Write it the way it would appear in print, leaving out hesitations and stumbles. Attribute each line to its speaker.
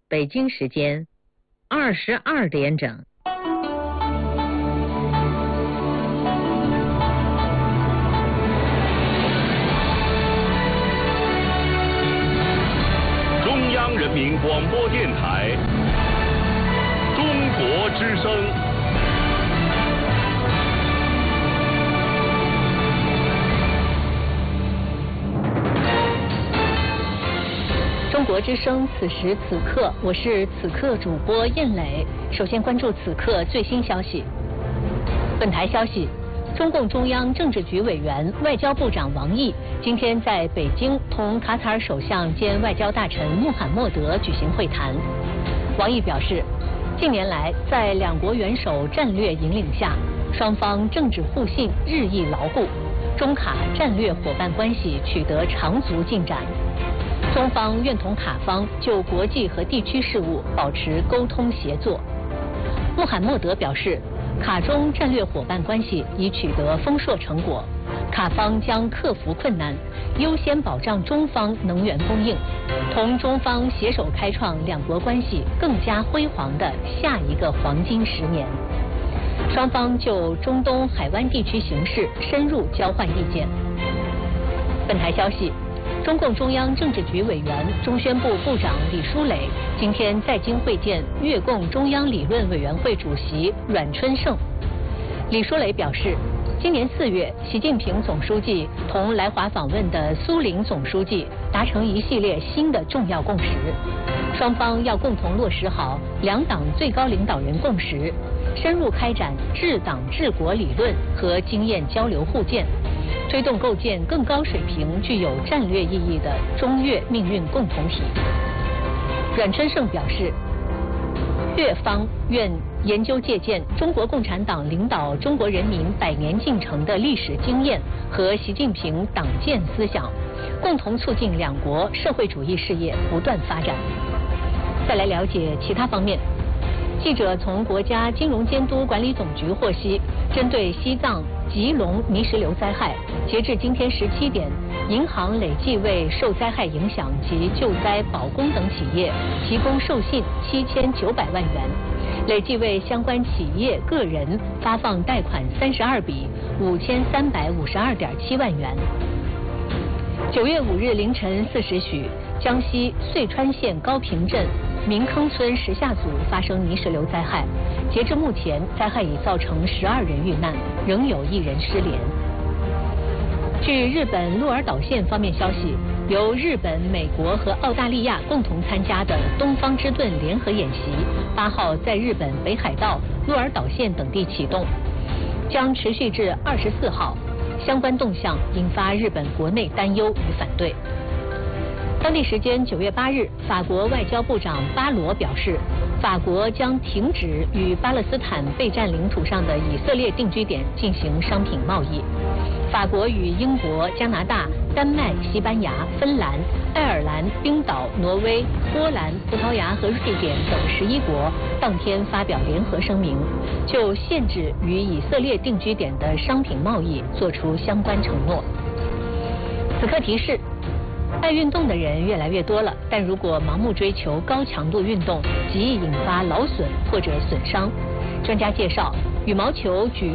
Speaker 1: 北京时间22点整。
Speaker 2: 中央人民广播电台中国之声。
Speaker 3: 中国之声，此时此刻，我是此刻主播燕磊。首先关注此刻最新消息。本台消息，中共中央政治局委员、外交部长王毅今天在北京同卡塔尔首相兼外交大臣穆罕默德举行会谈。王毅表示，近年来在两国元首战略引领下，双方政治互信日益牢固，中卡战略伙伴关系取得长足进展。中方愿同卡方就国际和地区事务保持沟通协作。穆罕默德表示，卡中战略伙伴关系已取得丰硕成果，卡方将克服困难，优先保障中方能源供应，同中方携手开创两国关系更加辉煌的下一个黄金10年。双方就中东海湾地区形势深入交换意见。本台消息，中共中央政治局委员、中宣部部长李书磊今天在京会见越共中央理论委员会主席阮春胜。李书磊表示，今年4月，习近平总书记同来华访问的苏林总书记达成一系列新的重要共识，双方要共同落实好两党最高领导人共识，深入开展治党治国理论和经验交流互鉴，推动构建更高水平、具有战略意义的中越命运共同体。阮春胜表示，越方愿研究借鉴中国共产党领导中国人民100年进程的历史经验和习近平党建思想，共同促进两国社会主义事业不断发展。再来了解其他方面。记者从国家金融监督管理总局获悉，针对西藏、吉隆泥石流灾害，截至今天17点，银行累计为受灾害影响及救灾保供等企业提供授信7900万元，累计为相关企业个人发放贷款32笔5352.7万元。9月5日凌晨4时许，江西遂川县高平镇明坑村石下组发生泥石流灾害，截至目前，灾害已造成12人遇难，仍有1人失联。据日本鹿儿岛县方面消息，由日本、美国和澳大利亚共同参加的东方之盾联合演习，8号在日本北海道、鹿儿岛县等地启动，将持续至24号。相关动向引发日本国内担忧与反对。当地时间9月8日，法国外交部长巴罗表示，法国将停止与巴勒斯坦被占领土上的以色列定居点进行商品贸易。法国与英国、加拿大、丹麦、西班牙、芬兰、爱尔兰、冰岛、挪威、波兰、葡萄牙和瑞典等11国当天发表联合声明，就限制与以色列定居点的商品贸易作出相关承诺。此刻提示，爱运动的人越来越多了，但如果盲目追求高强度运动，极易引发劳损或者损伤。专家介绍，羽毛球、举